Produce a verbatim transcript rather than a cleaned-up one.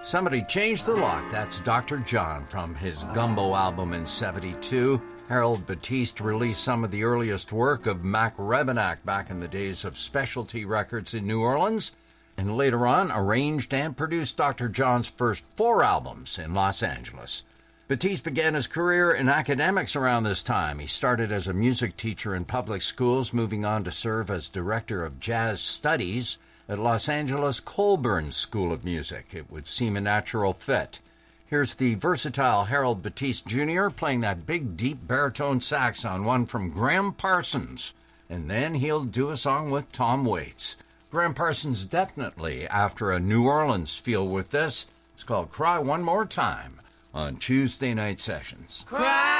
Somebody changed the lock. That's Doctor John from his Gumbo album in seventy-two. Harold Batiste released some of the earliest work of Mac Rebennack back in the days of Specialty Records in New Orleans, and later on arranged and produced Doctor John's first four albums in Los Angeles. Batiste began his career in academics around this time. He started as a music teacher in public schools, moving on to serve as director of jazz studies at Los Angeles Colburn School of Music. It would seem a natural fit. Here's the versatile Harold Batiste Junior playing that big, deep baritone sax on one from Graham Parsons. And then he'll do a song with Tom Waits. Graham Parsons definitely after a New Orleans feel with this. It's called Cry One More Time on Tuesday Night Sessions. Cry!